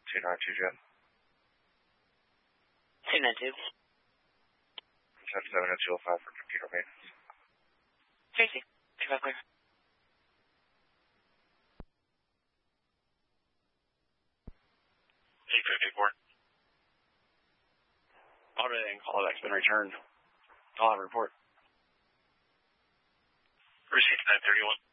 292, Jeff. 292. 70205 for computer maintenance. Tracy, 25 clear. Audit and call back's been returned. I'll have a report. Receipt 931.